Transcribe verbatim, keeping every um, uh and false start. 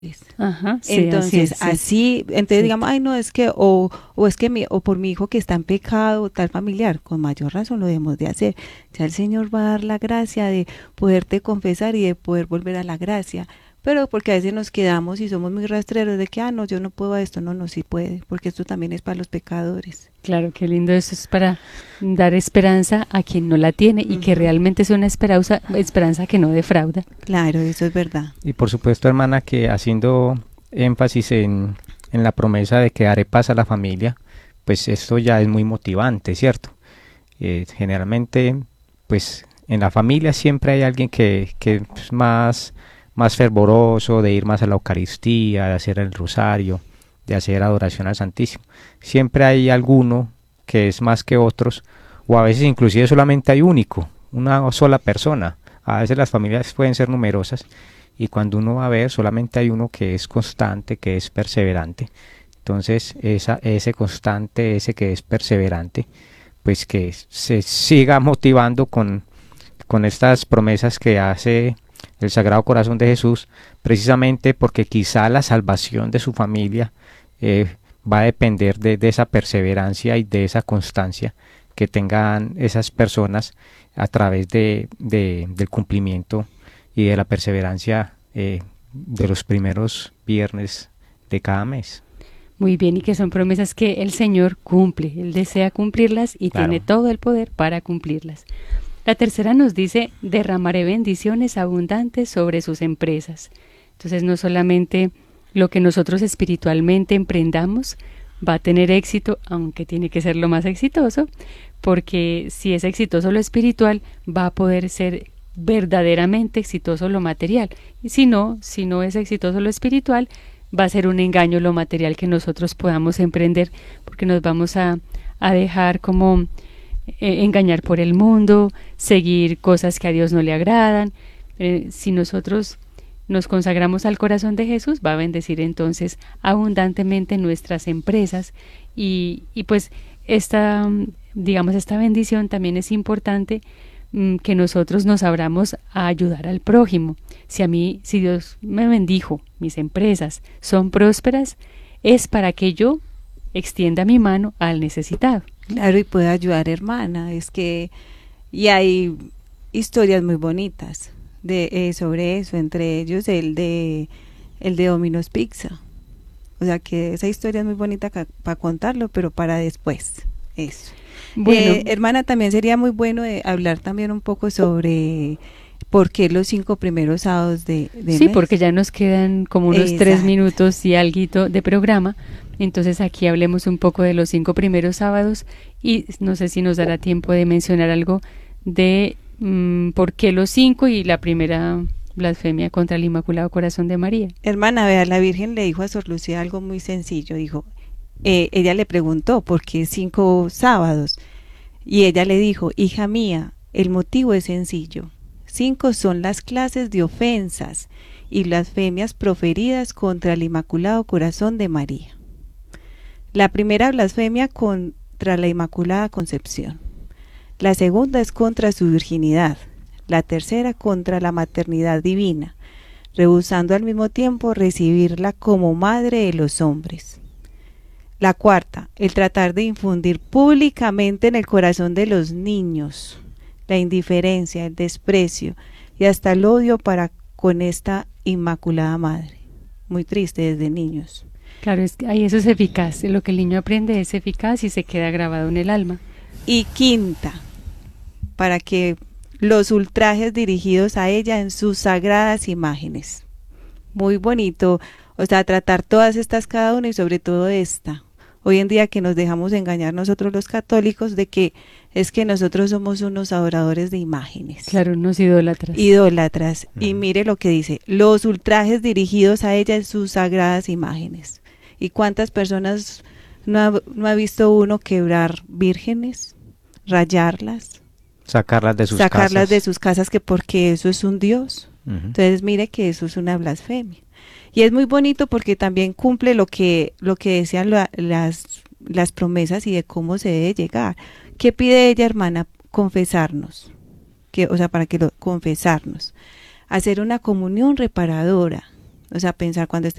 Ajá, sí, Entonces, así es, sí, así, entonces sí, digamos, ay, no, es que, o, o es que mi, o por mi hijo que está en pecado, o tal familiar, con mayor razón lo debemos de hacer. Ya el Señor va a dar la gracia de poderte confesar y de poder volver a la gracia. Pero porque a veces nos quedamos y somos muy rastreros de que, ah, no, yo no puedo a esto, no, no, sí puede, porque esto también es para los pecadores. claro, qué lindo eso es para dar esperanza a quien no la tiene y que Ujú. realmente es una esperanza, esperanza que no defrauda. Claro, eso es verdad. Y por supuesto, hermana, que haciendo énfasis en, en la promesa de que daré paz a la familia, pues esto ya es muy motivante, ¿cierto? Eh, generalmente, pues en la familia siempre hay alguien que, que es más, más fervoroso, de ir más a la Eucaristía, de hacer el rosario, de hacer adoración al Santísimo. Siempre hay alguno que es más que otros, o a veces inclusive solamente hay único, una sola persona. A veces las familias pueden ser numerosas y cuando uno va a ver solamente hay uno que es constante, que es perseverante. Entonces esa, ese constante, ese que es perseverante, pues que se siga motivando con, con estas promesas que hace el Sagrado Corazón de Jesús, precisamente porque quizá la salvación de su familia eh, va a depender de, de esa perseverancia y de esa constancia que tengan esas personas a través de, de, del cumplimiento y de la perseverancia eh, de los primeros viernes de cada mes. Muy bien, y que son promesas que el Señor cumple. Él desea cumplirlas y tiene Claro. todo el poder para cumplirlas. La tercera nos dice, derramaré bendiciones abundantes sobre sus empresas. Entonces, no solamente lo que nosotros espiritualmente emprendamos va a tener éxito, aunque tiene que ser lo más exitoso, porque si es exitoso lo espiritual, va a poder ser verdaderamente exitoso lo material. Y si no, si no es exitoso lo espiritual, va a ser un engaño lo material que nosotros podamos emprender, porque nos vamos a, a dejar como eh, engañar por el mundo, seguir cosas que a Dios no le agradan. Eh, si nosotros nos consagramos al corazón de Jesús, va a bendecir entonces abundantemente nuestras empresas y, y pues esta, digamos, esta bendición también es importante mm, que nosotros nos abramos a ayudar al prójimo. Si a mí, si Dios me bendijo, mis empresas son prósperas, es para que yo extienda mi mano al necesitado. Claro, y puede ayudar, hermana. Es que, y hay historias muy bonitas de eh, sobre eso, entre ellos el de el de Domino's Pizza. O sea que esa historia es muy bonita para contarlo, pero para después. Eso. Bueno, Eh, hermana, también sería muy bueno eh, hablar también un poco sobre por qué los cinco primeros sábados de, de sí, mes. porque ya nos quedan como unos tres Exacto. minutos y alguito de programa. Entonces aquí hablemos un poco de los cinco primeros sábados y no sé si nos dará tiempo de mencionar algo de mm, por qué los cinco y la primera blasfemia contra el Inmaculado Corazón de María. Hermana, vea, la Virgen le dijo a Sor Lucía algo muy sencillo. Dijo, eh, ella le preguntó por qué cinco sábados. Y ella le dijo, hija mía, el motivo es sencillo. Cinco son las clases de ofensas y blasfemias proferidas contra el Inmaculado Corazón de María. La primera blasfemia contra la Inmaculada Concepción. La segunda es contra su virginidad. La tercera contra la maternidad divina, rehusando al mismo tiempo recibirla como madre de los hombres. La cuarta, el tratar de infundir públicamente en el corazón de los niños la indiferencia, el desprecio y hasta el odio para con esta Inmaculada Madre. Muy triste desde niños. Claro, es que ahí eso es eficaz. Lo que el niño aprende es eficaz y se queda grabado en el alma. Y quinta, para que los ultrajes dirigidos a ella en sus sagradas imágenes. Muy bonito, o sea, tratar todas estas cada una y sobre todo esta. Hoy en día que nos dejamos engañar nosotros los católicos de que es que nosotros somos unos adoradores de imágenes. Claro, unos idólatras. Idólatras. Mm. Y mire lo que dice, los ultrajes dirigidos a ella en sus sagradas imágenes. ¿Y cuántas personas no ha, no ha visto uno quebrar vírgenes, rayarlas, Sacarlas de sus sacarlas casas. de sus casas que porque eso es un dios? Ujú. Entonces mire que eso es una blasfemia. Y es muy bonito porque también cumple lo que lo que decían la, las las promesas y de cómo se debe llegar. ¿Qué pide ella, hermana? Confesarnos. Que, o sea, para que lo confesarnos. Hacer una comunión reparadora O sea, pensar cuando